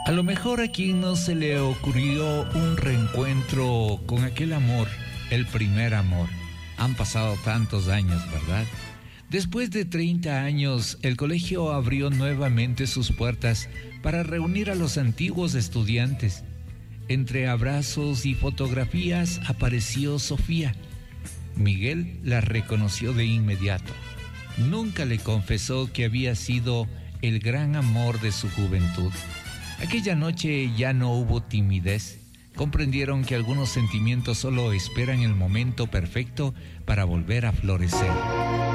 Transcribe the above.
A lo mejor a quien no se le ocurrió un reencuentro con aquel amor, el primer amor. Han pasado tantos años, ¿verdad? Después de 30 años, el colegio abrió nuevamente sus puertas para reunir a los antiguos estudiantes. Entre abrazos y fotografías apareció Sofía. Miguel la reconoció de inmediato. Nunca le confesó que había sido el gran amor de su juventud. Aquella noche ya no hubo timidez. Comprendieron que algunos sentimientos solo esperan el momento perfecto para volver a florecer.